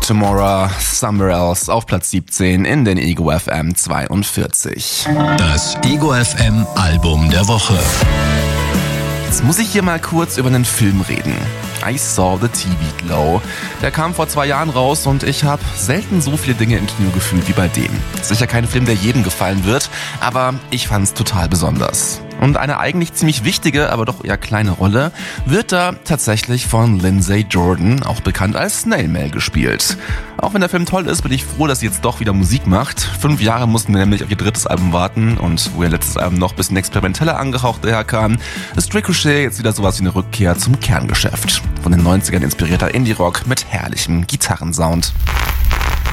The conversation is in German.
Tomorrow, Somewhere Else auf Platz 17 in den Ego FM 42. Das Ego FM Album der Woche. Jetzt muss ich hier mal kurz über einen Film reden. I Saw the TV Glow. Der kam vor 2 Jahren raus und ich habe selten so viele Dinge im Kino gefühlt wie bei dem. Sicher kein Film, der jedem gefallen wird, aber ich fand's total besonders. Und eine eigentlich ziemlich wichtige, aber doch eher kleine Rolle wird da tatsächlich von Lindsay Jordan, auch bekannt als Snail Mail, gespielt. Auch wenn der Film toll ist, bin ich froh, dass sie jetzt doch wieder Musik macht. 5 Jahre mussten wir nämlich auf ihr drittes Album warten und wo ihr letztes Album noch ein bisschen experimenteller angehaucht daherkam, ist Ricochet jetzt wieder sowas wie eine Rückkehr zum Kerngeschäft. Von den 90ern inspirierter Indie-Rock mit herrlichem Gitarrensound.